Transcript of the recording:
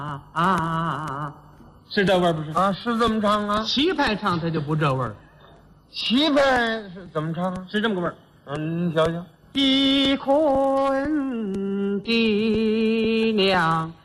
是这味儿不是？ 啊，是这么唱啊。 齐派唱它就不这味儿， 齐派是怎么唱啊？ 是这么个味儿。 嗯，你瞧瞧。 一坤的娘。